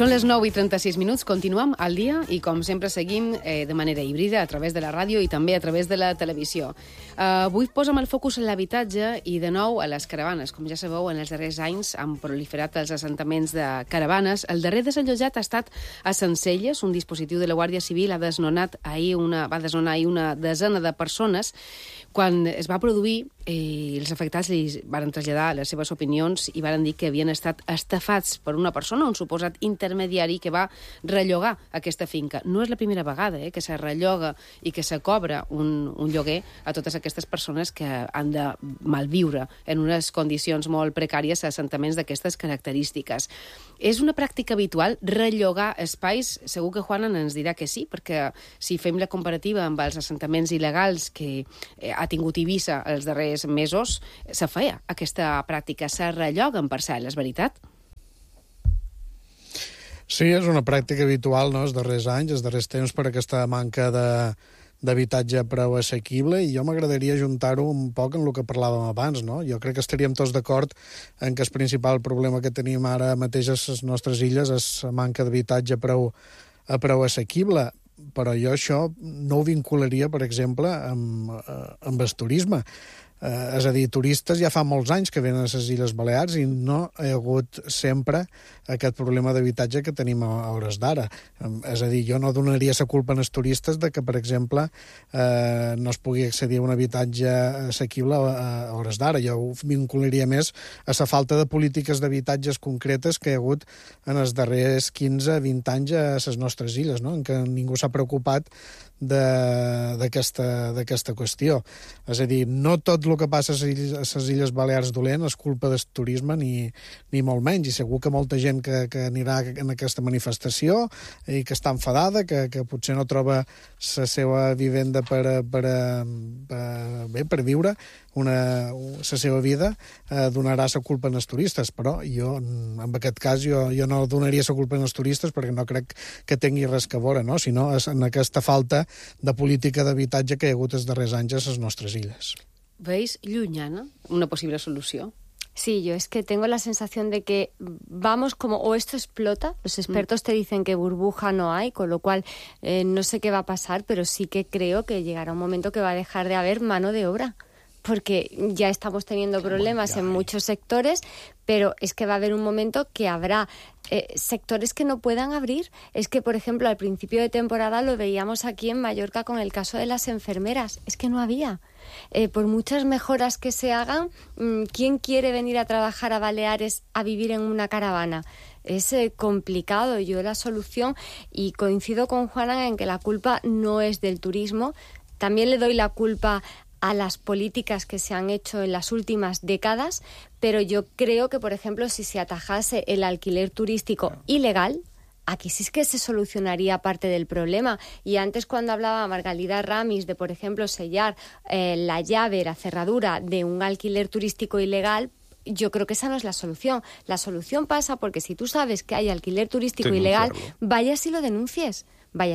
Són les 9:36, continuem al dia i com sempre seguim de manera híbrida a través de la ràdio i també a través de la televisió. Avui posem el focus en l'habitatge i de nou a les caravanes. Com ja sabeu, en els darrers anys han proliferat els assentaments de caravanes. El darrer desallotjat ha estat a Sencelles. Un dispositiu de la Guàrdia Civil va desnonar ahir una desena de persones. Quan es va produir, els afectats li van traslladar les seves opinions i van dir que havien estat estafats per una persona, un suposat intermediari que va rellogar aquesta finca. No és la primera vegada que se relloga i que se cobra un lloguer a totes aquestes persones que han de malviure en unes condicions molt precàries a assentaments d'aquestes característiques. És una pràctica habitual rellogar espais? Segur que Juana ens dirà que sí, perquè si fem la comparativa amb els assentaments il·legals que ha tingut Eivissa els darrers mesos, se feia aquesta pràctica, se relloguen parcel·les, veritat? Sí, és una pràctica habitual, no?, els darrers anys, els darrers temps, per aquesta manca d'habitatge prou assequible, i jo m'agradaria ajuntar-ho un poc en el que parlàvem abans, no? Jo crec que estaríem tots d'acord en que el principal problema que tenim ara mateix a les nostres illes és la manca d'habitatge prou assequible, però jo això no ho vincularia, per exemple, amb el turisme. És a dir, turistes ja fa molts anys que venen a les Illes Balears i no hi ha hagut sempre aquest problema d'habitatge que tenim a hores d'ara. És a dir, jo no donaria la culpa als turistes de que, per exemple, no es pugui accedir a un habitatge assequible a hores d'ara. Jo ho vincularia més a la falta de polítiques d'habitatges concretes que hi ha hagut en els darrers 15-20 anys a les nostres illes, no?, en què ningú s'ha preocupat d'aquesta qüestió. És a dir, no tot el que passa a les Illes Balears dolent és culpa del turisme, ni molt menys, i segur que molta gent que anirà en aquesta manifestació i que està enfadada, que potser no troba la seva vivenda per viure la seva vida, donarà la culpa als turistes, però jo, en aquest cas, jo no donaria la culpa als turistes perquè no crec que tingui res a veure, no?, sinó en aquesta falta de política d'habitatge que hi ha hagut els darrers anys a les nostres illes. ¿Veis llunyana una posible solució? Sí, yo es que tengo la sensación de que vamos como, o esto explota, los expertos te dicen que burbuja no hay, con lo cual no sé qué va a pasar, pero sí que creo que llegará un momento que va a dejar de haber mano de obra, porque ya estamos teniendo problemas en muchos sectores, pero es que va a haber un momento que habrá sectores que no puedan abrir. Es que, por ejemplo, al principio de temporada lo veíamos aquí en Mallorca con el caso de las enfermeras. Es que no había. Por muchas mejoras que se hagan, ¿quién quiere venir a trabajar a Baleares a vivir en una caravana? Es complicado. Yo la solución, y coincido con Juana en que la culpa no es del turismo, también le doy la culpa a las políticas que se han hecho en las últimas décadas, pero yo creo que, por ejemplo, si se atajase el alquiler turístico ilegal, aquí sí es que se solucionaría parte del problema. Y antes, cuando hablaba Margalida Ramis de, por ejemplo, sellar la llave, la cerradura de un alquiler turístico ilegal, yo creo que esa no es la solución. La solución pasa porque si tú sabes que hay alquiler turístico ilegal, vayas y lo denuncies.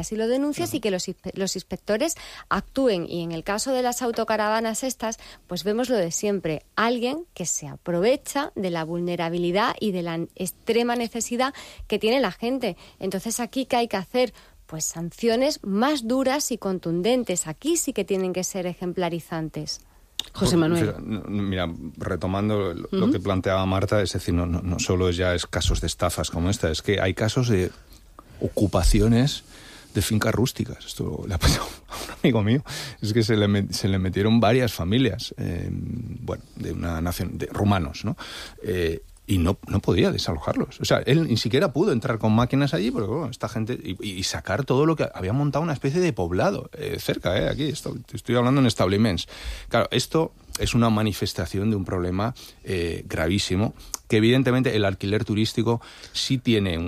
Y que los inspectores actúen. Y en el caso de las autocaravanas estas, pues vemos lo de siempre. Alguien que se aprovecha de la vulnerabilidad y de la extrema necesidad que tiene la gente. Entonces, ¿aquí qué hay que hacer? Pues sanciones más duras y contundentes. Aquí sí que tienen que ser ejemplarizantes. José Manuel. Mira, retomando lo que planteaba Marta, es decir, no solo es casos de estafas como esta, es que hay casos de ocupaciones de fincas rústicas. Esto le ha pasado a un amigo mío. Es que se le metieron varias familias, de una nación, de rumanos, ¿no? Y no podía desalojarlos. O sea, él ni siquiera pudo entrar con máquinas allí, porque bueno, esta gente... Y sacar todo lo que... Había montado una especie de poblado cerca, aquí. Estoy hablando en establiments. Claro, esto es una manifestación de un problema gravísimo, que evidentemente el alquiler turístico sí tiene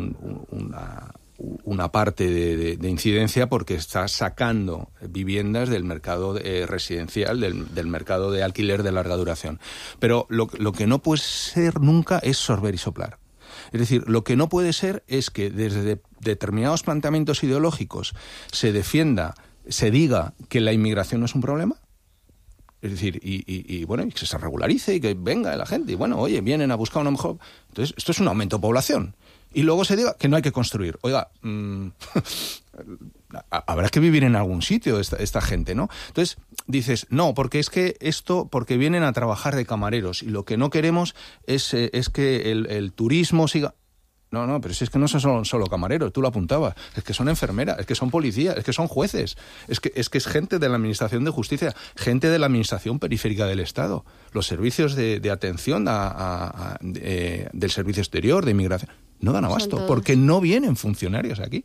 una parte de incidencia, porque está sacando viviendas del mercado residencial, del mercado de alquiler de larga duración. Pero lo que no puede ser nunca es sorber y soplar. Es decir, lo que no puede ser es que desde determinados planteamientos ideológicos se diga que la inmigración no es un problema. Es decir, y que se regularice y que venga la gente. Y bueno, oye, vienen a buscar una mejor... Entonces, esto es un aumento de población. y luego se diga que no hay que construir. Oiga, habrá que vivir en algún sitio esta gente, ¿no? Entonces dices, no, porque es que porque vienen a trabajar de camareros y lo que no queremos es que el turismo siga... No, pero si es que no son solo camareros, tú lo apuntabas, es que son enfermeras, es que son policías, es que son jueces, es que es gente de la Administración de Justicia, gente de la Administración Periférica del Estado, los servicios de atención del Servicio Exterior, de Inmigración, no dan abasto, porque no vienen funcionarios aquí.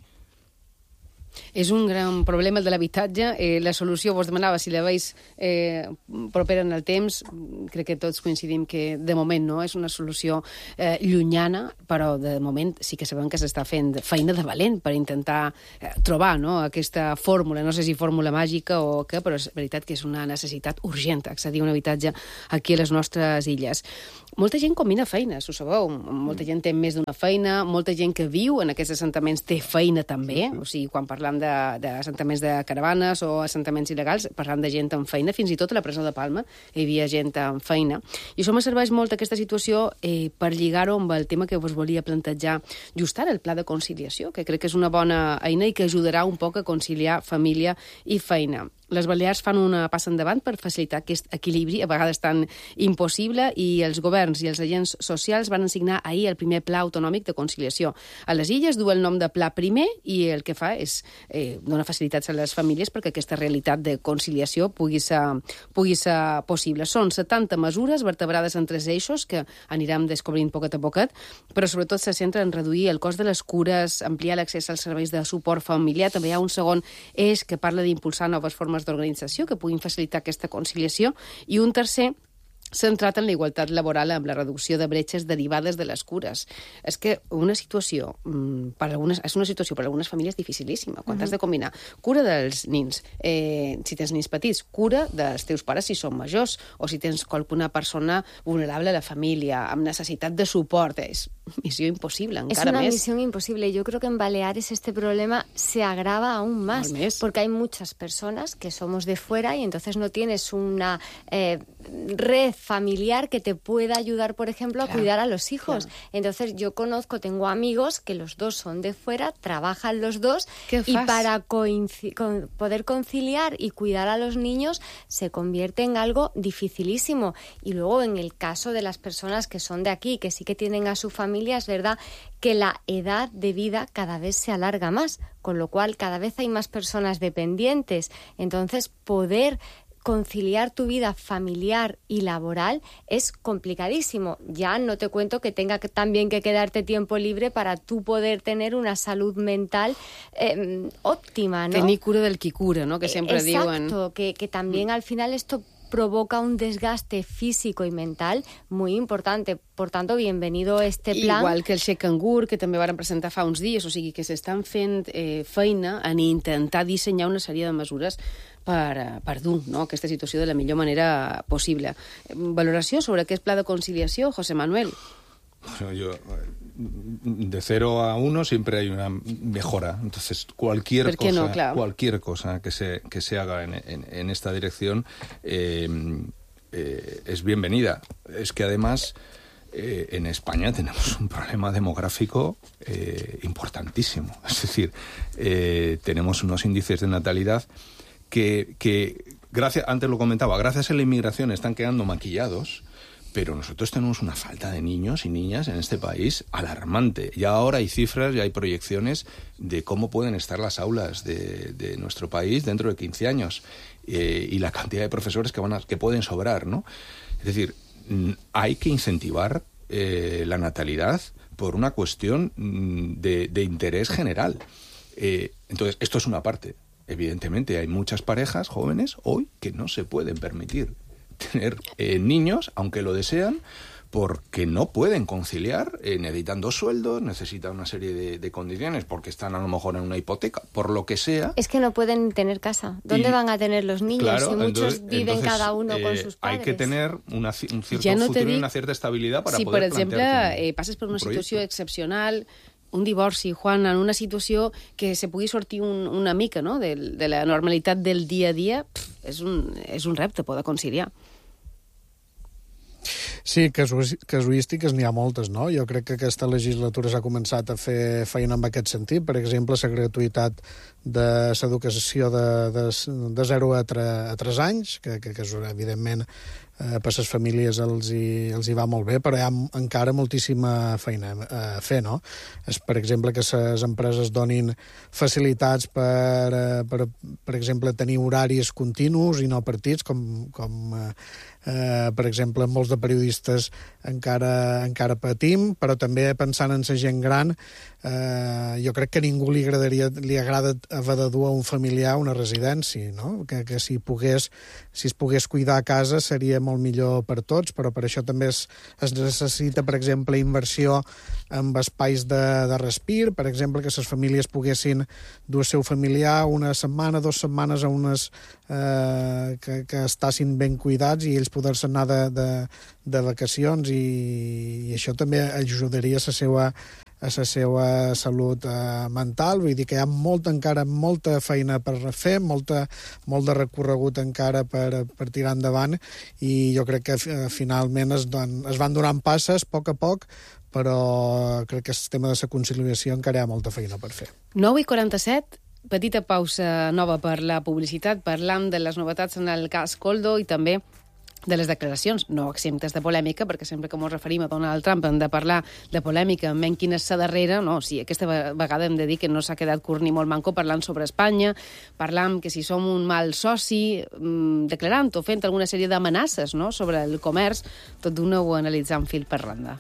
És un gran problema el de l'habitatge. La solució, vos demanava si la veus propera en el temps. Crec que tots coincidim que de moment no és una solució llunyana, però de moment sí que sabem que s'està fent feina de valent per intentar trobar aquesta fórmula, no sé si fórmula màgica o què, però és veritat que és una necessitat urgent accedir a un habitatge aquí a les nostres illes. Molta gent combina feines, ho sabeu, molta gent té més d'una feina, molta gent que viu en aquests assentaments té feina també, o sigui, quan parlam d'assentaments de caravanes o assentaments il·legals, parlam de gent amb feina, fins i tot a la presó de Palma hi havia gent amb feina. I això me serveix molt aquesta situació per lligar-ho amb el tema que vos volia plantejar just ara, el pla de conciliació, que crec que és una bona eina i que ajudarà un poc a conciliar família i feina. Les Balears fan una passa endavant per facilitar aquest equilibri, a vegades tan impossible, i els governs i els agents socials van assignar ahir el primer Pla Autonòmic de Conciliació. A les illes du el nom de Pla Primer i el que fa és donar facilitats a les famílies perquè aquesta realitat de conciliació pugui ser possible. Són 70 mesures vertebrades en 3 eixos que anirem descobrint poquet a poquet, però sobretot se centra en reduir el cost de les cures, ampliar l'accés als serveis de suport familiar. També hi ha un segon eix que parla d'impulsar noves formes d'organització que puguin facilitar aquesta conciliació, i un tercer centrat en la igualtat laboral amb la reducció de bretxes derivades de les cures. És que una situació és una situació per a algunes famílies dificilíssima, quan has de combinar cura dels nins, si tens nins petits, cura dels teus pares si són majors, o si tens qualcuna persona vulnerable a la família, amb necessitat de suport. És misión imposible, encara més. Es una més. misión imposible. Yo creo que en Baleares este problema se agrava aún más, porque hay muchas personas que somos de fuera y entonces no tienes una red familiar que te pueda ayudar, por ejemplo, a cuidar a los hijos. Entonces yo tengo amigos que los dos son de fuera, trabajan los dos, y para poder conciliar y cuidar a los niños se convierte en algo dificilísimo. Y luego en el caso de las personas que son de aquí, que sí que tienen a su familia, es verdad que la edad de vida cada vez se alarga más, con lo cual cada vez hay más personas dependientes. Entonces poder conciliar tu vida familiar y laboral es complicadísimo. Ya no te cuento que tenga también que quedarte tiempo libre para tú poder tener una salud mental óptima, ¿no? Tenir cura del qui cura, ¿no? Que siempre diuen. Exacto, que también al final esto provoca un desgaste físico y mental muy importante. Por tanto, bienvenido este plan. Igual que el Xec Cangur, que també varen presentar fa uns dies, o sigui que s'estan fent feina en intentar dissenyar una sèrie de mesures per dur aquesta situació de la millor manera possible. Valoració sobre aquest pla de conciliació, José Manuel. Bueno, de 0 a 1 siempre hay una mejora. Entonces, cualquier cosa que se haga en esta dirección es bienvenida. Es que además en España tenemos un problema demográfico importantísimo. Es decir, tenemos unos índices de natalidad que antes lo comentaba, gracias a la inmigración están quedando maquillados, pero nosotros tenemos una falta de niños y niñas en este país alarmante. Ya ahora hay cifras y hay proyecciones de cómo pueden estar las aulas de nuestro país dentro de 15 años y la cantidad de profesores que pueden sobrar, ¿no? Es decir, hay que incentivar la natalidad por una cuestión de interés general. Entonces, esto es una parte. Evidentemente, hay muchas parejas jóvenes hoy que no se pueden permitir tener niños, aunque lo desean, porque no pueden conciliar, necesitan 2 sueldos, necesitan una serie de condiciones, porque están a lo mejor en una hipoteca, por lo que sea. Es que no pueden tener casa. ¿Dónde van a tener los niños? Claro, si muchos viven cada uno con sus padres. Hay que tener un cierto futuro y una cierta estabilidad para poder plantear. Si, per exemple, passes per una situació excepcional, un divorci, Juan, en una situació que se pugui sortir una mica, no?, de la normalitat del dia a dia, és un repte poder conciliar. Sí, casuístiques n'hi ha moltes, no? Jo crec que aquesta legislatura s'ha començat a fer feina en aquest sentit. Per exemple, la gratuïtat de l'educació de 0 a 3 anys, que evidentment per les famílies els hi va molt bé, però hi ha encara moltíssima feina a fer, no? Per exemple, que les empreses donin facilitats per exemple, tenir horaris continus i no partits, com per exemple, molts de periodistes encara patim, però també pensant en la gent gran, jo crec que a ningú li agrada haver de dur a un familiar a una residència, no? Que si es pogués cuidar a casa seria molt millor per tots, però per això també es necessita, per exemple, inversió en espais de respir, per exemple, que les famílies poguessin dur el seu familiar una setmana, 2 setmanes a unes que estassin ben cuidats i ells poder-se anar de vacacions, i això també ajudaria a la seva salut mental. Vull dir que hi ha encara molta feina per fer, molt de recorregut encara per tirar endavant, i jo crec que finalment es van donant passes a poc, però crec que el tema de la conciliació encara hi ha molta feina per fer. 9:47, petita pausa nova per la publicitat. Parlam de les novetats en el cas Koldo i també de les declaracions, no exemptes de polèmica, perquè sempre que ens referim a Donald Trump hem de parlar de polèmica, en quina és la darrera, no, sí, aquesta vegada hem de dir que no s'ha quedat curt ni molt manco parlant sobre Espanya, parlant que si som un mal soci, declarant o fent alguna sèrie d'amenaces, no?, sobre el comerç, tot d'una ho analitzant fil per randa.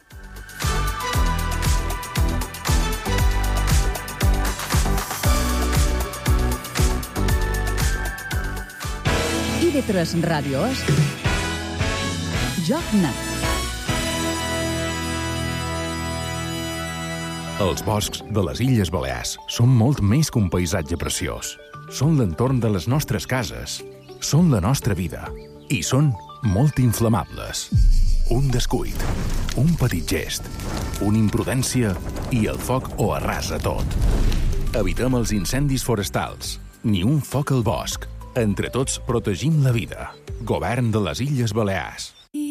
IB3 Ràdio és Joc Net. Els boscs de les Illes Balears són molt més que un paisatge preciós. Són l'entorn de les nostres cases, són la nostra vida i són molt inflamables. Un descuit, un petit gest, una imprudència i el foc ho arrasa tot. Evitem els incendis forestals, ni un foc al bosc. Entre tots protegim la vida. Govern de les Illes Balears.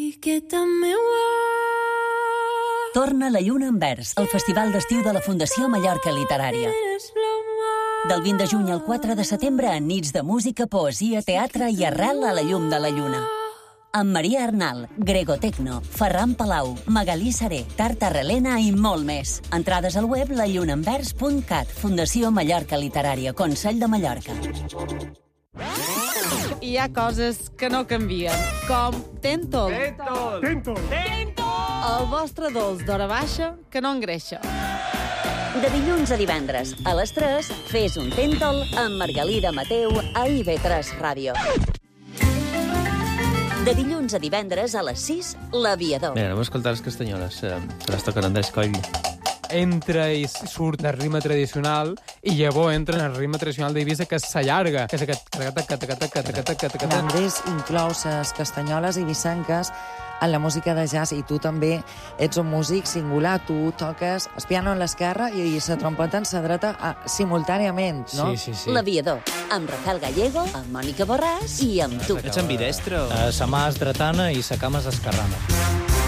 Torna la Lluna en Vers, el festival d'estiu de la Fundació Mallorca Literària. Del 20 de juny al 4 de setembre, en nits de música, poesia, teatre i arrel a la llum de la lluna. Amb Maria Arnal, Grego Tecno, Ferran Palau, Magalí Saré, Tarta Relena i molt més. Entrades al web lallunaenvers.cat. Fundació Mallorca Literària, Consell de Mallorca. Hi ha coses que no canvien, com Tentol. Tentol! El vostre dolç d'hora baixa que no engreixa. De dilluns a divendres, a les 3, fes un Tentol amb Margalida Mateu a IB3 Ràdio. De dilluns a divendres, a les 6, L'Aviador. Mira, anem a escoltar les castanyoles, que les toquen en d'escoll. Entra i surt del ritme tradicional i llavors entra en el ritme tradicional d'Eivissa, que s'allarga, que és aquest... Andrés inclou les castanyoles ibicenques en la música de jazz, i tu també ets un músic singular. Tu toques el piano en l'esquerra i la trompeta en la dreta simultàniament, no? Sí. L'Aviador, amb Rafael Gallego, amb Mònica Borràs i amb tu. Ets ambidestro. Sa mà és dretana i sa cama és esquerrana.